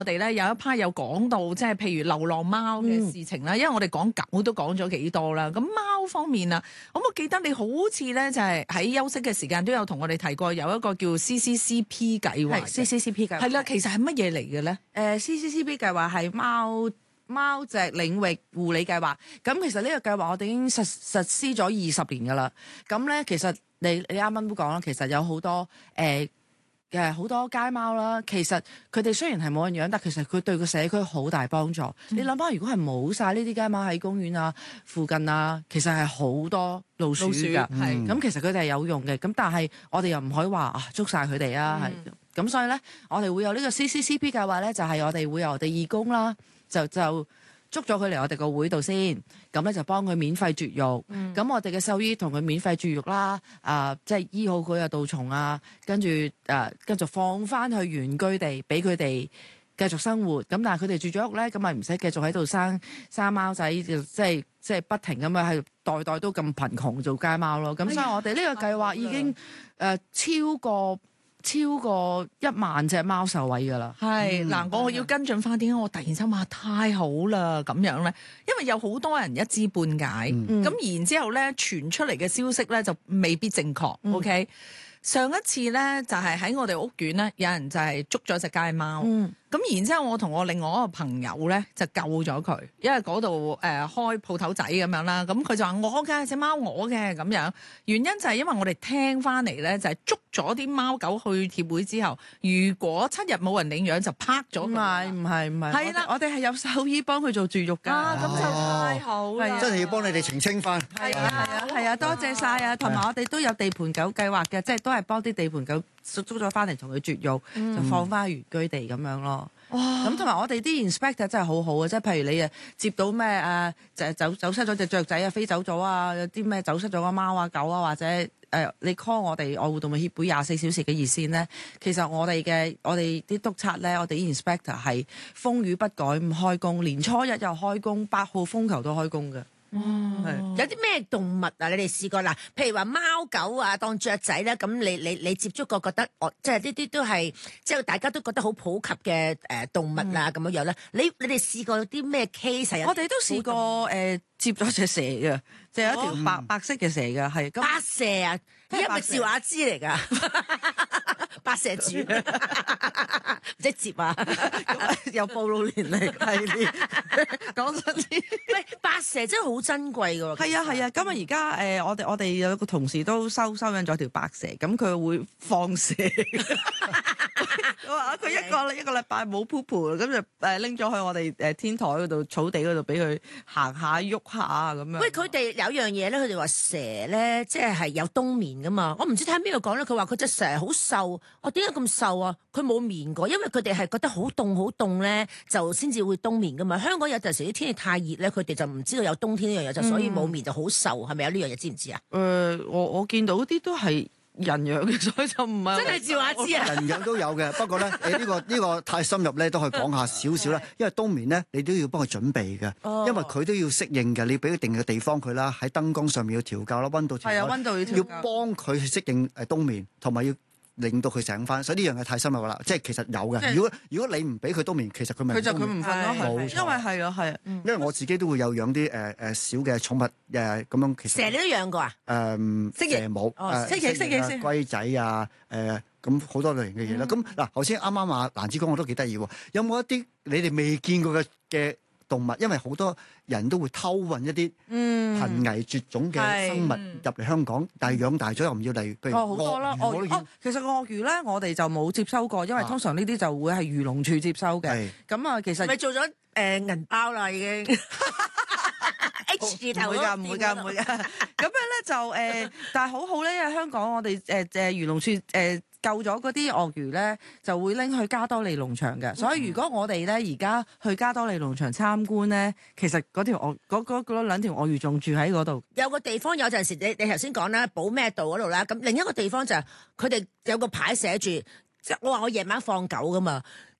我哋咧有一 part 有講到，即係譬如流浪貓嘅事情啦，因為我哋講狗都講咗幾多啦。咁貓方面啊，咁我記得你好似咧就係喺休息嘅時間都有同我哋提過有一個叫 CCCP 計劃。 CCCP 計劃係啦，其實係乜嘢嚟嘅咧 ？CCCP 計劃係貓隻領域護理計劃。咁其實呢個計劃我哋已經實施咗20年㗎啦。咁咧其實你啱啱都講啦，其實有好多好多街貓啦，其實佢哋雖然係冇人養，但其實佢對個社區好大幫助。你諗下，如果係冇晒呢啲街貓喺公園啊、附近啊，其實係好多老鼠㗎。咁其實佢哋係有用嘅。咁但係我哋又唔可以話捉晒佢哋啊。咁所以咧，我哋會有呢個 CCCP 計劃咧，就係我哋會有我哋義工啦，就捉咗佢嚟我哋個會度先，咁咧就幫佢免費絕育。咁我哋嘅獸醫同佢免費絕育啦，即係醫好佢嘅杜蟲啊，跟住放翻去原居地，俾佢哋繼續生活。咁但係佢哋絕咗育咧，咁咪唔使繼續喺度生貓仔，即係不停咁樣係代代都咁貧窮做街貓咯。咁所以我哋呢個計劃已經超過1萬隻貓受惠㗎啦。 係嗱，我要跟進翻，點解我突然間話太好啦咁樣咧？因為有好多人一知半解，咁然之後咧傳出嚟嘅消息咧就未必正確。OK，上一次咧就係喺我哋屋苑咧，有人就係捉咗隻街貓。咁然之後，我同我另外一個朋友咧就救咗佢，因為嗰度開鋪頭仔咁樣啦。咁佢就話我嘅隻貓我嘅咁樣，原因就係因為我哋聽翻嚟咧，就係捉咗啲貓狗去協會之後，如果7日冇人領養就拍咗佢。 唔係， 係啦， 我哋係有獸醫幫佢做絕育㗎。 咁就太好啦！ 真係要幫你哋澄清翻。 係啊，多謝晒啊！同埋我哋都有地盤狗計劃嘅，即係都係幫啲地盤狗捉咗翻嚟同佢絕育，就放翻去原居地咁樣咯。咁同埋我哋啲 inspector 真係好好啊！即係譬如你接到咩就走失咗隻雀仔啊，飛走咗啊，有啲咩走失咗個貓啊、狗啊，或者你 call 我哋愛護動物協會24小時嘅熱線咧，其實我哋啲督察咧，我哋啲 inspector 係風雨不改咁開工，年初一又開工，8號風球都開工嘅。 有啲咩動物啊？你哋試過嗱？譬如話貓狗啊，當雀仔咧，咁你接觸過覺得即係呢啲都係即係大家都覺得好普及嘅動物啊咁樣樣咧。你哋試過啲咩 case 啊？ 我哋都試過接咗隻蛇嘅，就有一條白色嘅蛇嘅，係白蛇啊，一咪趙雅芝嚟㗎。白蛇主即接啊， 又暴露年齡系列。講真啲， 喂，白蛇真係好珍貴㗎喎。 係啊，咁啊而家我哋有個同事都收養咗條白蛇，咁佢會放蛇。佢一個禮拜冇 poop， 咁就拎咗去我哋天台嗰度草地嗰度俾佢行下喐下咁樣。 喂，佢哋有樣嘢咧，佢哋話蛇咧，即係有冬眠噶嘛。我唔知聽邊度講咧，佢話佢隻蛇好瘦。我點解咁瘦啊？佢冇眠過，因為佢哋係覺得好凍咧，就先至會冬眠噶嘛。香港有陣時啲天氣太熱咧，佢哋就唔知道有冬天呢樣嘢，就所以冇眠就好瘦，係咪有呢樣嘢？知唔知啊？ 我見到啲都係人養嘅，所以就唔係真係趙雅芝啊！ 人養都有嘅，不過咧，呢個太深入咧，都可以講下少少啦。因為冬眠咧，你都要幫佢準備嘅，因為佢都要適應嘅。你俾一定嘅地方佢啦，喺燈光上面要調校啦，溫度調校， 係啊，溫度要幫佢適應冬眠，同埋要令到佢醒翻。所以呢樣嘢太深入啦，即係其實有嘅。如果你唔俾佢冬眠，其實佢咪佢唔瞓咯， 冇錯， 因為係啊，係啊。 因為我自己都會有養啲小嘅寵物咁樣，其實蛇你都養過啊？ 蛇冇， 蜥龜仔啊，咁好多類型嘅嘢啦。咁嗱，頭先啱啱阿蘭子講我都幾得意喎。有冇一啲你哋未見過嘅動物？因為好多人都會偷運一啲瀕危絕種嘅生物入嚟香港，但係養大咗又唔要嚟，譬如好多啦。其實鱷魚咧，我哋就冇接收過，因為通常呢啲就會係漁農處接收嘅。咁啊，其實咪做咗銀包啦，已經。H 字頭唔會㗎。咁樣咧就但係好好咧，因為香港我哋漁農處救咗嗰啲鱷魚咧，就會拎去加多利農場嘅。所以如果我哋咧而家去加多利農場參觀咧，其實嗰兩條鱷魚仲住喺嗰度。 有個地方有陣時，你頭先講啦，寶咩道嗰度啦，咁另一個地方就係佢哋有個牌寫住，即係我話我夜晚放狗噶嘛。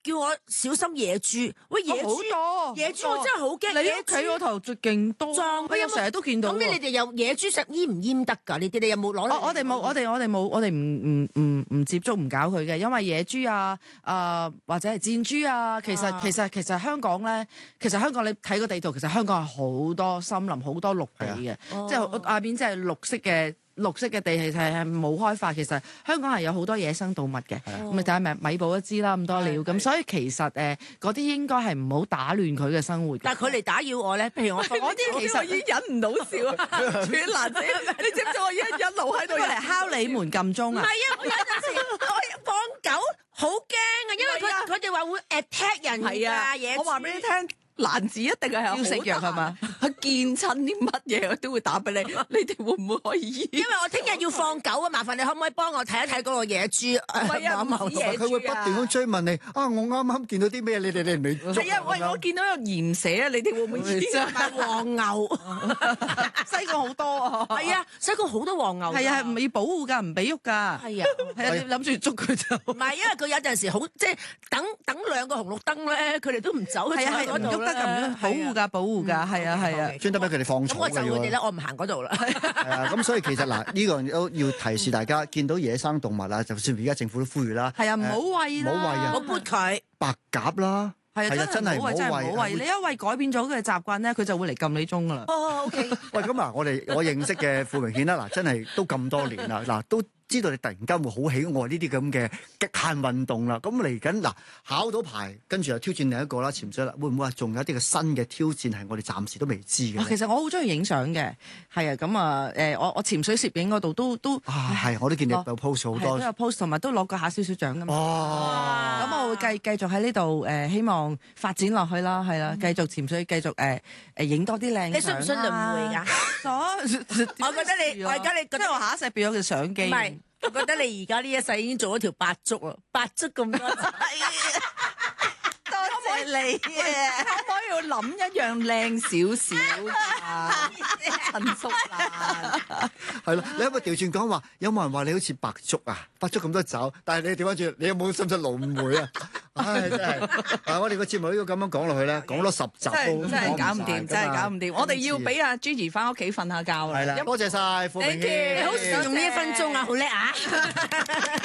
叫我小心野豬。喂，野好豬多野豬我真係好驚。 你屋企嗰頭就勁多， 撞我成日都見到喎。 咁你哋有野豬食閹唔閹得㗎？你哋有冇攞嚟？ 我哋冇，我哋冇，我哋唔接觸唔搞佢嘅，因為野豬啊，或者係箭豬啊，其實香港咧，其實香港你睇個地圖，其實香港係好多森林、好多綠地嘅，即係外邊即係綠色嘅地係冇開發。其實香港係有好多野生動物嘅，咁你睇下米埔都知啦，咁多料，咁所以其實嗰啲應該係唔好打亂佢嘅生活。 但係佢嚟打擾我咧，譬如我嗰啲其實已經忍唔到笑啊！斷難死，你知唔知我一路喺度嚟敲你門撳鐘啊？ 唔係啊！我有陣時我放狗好驚啊，因為佢哋話會 attack 人㗎野豬。 我話俾你聽。蘭子一定係要食藥係嘛？ 佢見親啲乜嘢都會打俾你，你哋會唔會可以醫？ 因為我聽日要放狗啊，麻煩你可唔可以幫我睇一睇嗰個野豬？ 唔係啊，唔止野豬啊！ 佢會不斷咁追問你啊！我啱啱見到啲咩？你哋未捉？ 係啊，喂！我見到有鹽蛇啊！你哋會唔會醫？ 係黃牛， 西貢好多啊！ 係啊，西貢好多黃牛。 係啊，係咪要保護㗎？唔俾喐㗎。 係啊， 係啊，你諗住捉佢就唔係，因為佢有陣時好即係等兩個紅綠燈咧，佢哋都唔走。 係啊，係唔喐得㗎，保護㗎，係啊。 專登俾佢哋放咁我草嘅喎。 就佢哋咧，我唔行嗰度啦。 係啊，咁所以其實嗱，呢個都要提示大家，見到野生動物啊，就算而家政府都呼籲啦， 係啊，唔好餵啦， 唔好餵啊我撥佢。 白鴿啦， 係啊，真係唔好餵，你一餵改變咗佢嘅習慣咧，佢就會嚟撳你鐘㗎啦。 哦，OK。 喂，咁啊，我認識嘅傅明憲啦，嗱，真係都咁多年啦，嗱，都知道你突然間會好喜愛呢啲咁嘅極限運動啦。咁嚟緊嗱，考到牌，跟住又挑戰另一個啦，潛水啦，會唔會話仲有一啲嘅新嘅挑戰係我哋暫時都未知嘅？ 其實我好中意影相嘅，係啊，咁啊，我潛水攝影嗰度都係，我都見你有 post 好多， 都有 post 同埋都攞過下少少獎㗎嘛。 哦， 咁我會繼續喺呢度希望發展落去啦，係啦，繼續潛水，繼續影多啲靚相。 你信唔信就唔會㗎？我覺得你，我而家你覺得我下一世變咗個相機。 唔係，我覺得你而家呢一世已經做咗條白竹啦，白竹咁多仔。 多謝你啊！ 可唔可以要諗一樣靚少少㗎？陳淑蘭係咯，你可唔可以調轉講話？有冇人話你好似白竹啊？白竹咁多爪，但係你調翻轉，你有冇深圳蘆薈啊？唉，真係我哋個節目要咁樣講落去咧，講多10集都真係搞唔掂，真係搞唔掂。我哋要俾阿 Gigi 翻屋企瞓下覺啦。 係啦，多謝晒傅明憲， 你好善用呢1分鐘啊，好叻啊！